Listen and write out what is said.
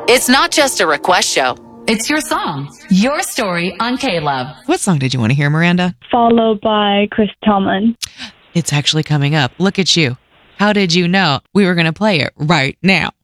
It's not just a request show. It's your song, your story on K-Love. What song did you want to hear, Miranda? Followed by Chris Tomlin. It's actually coming up. Look at you. How did you know we were going to play it right now?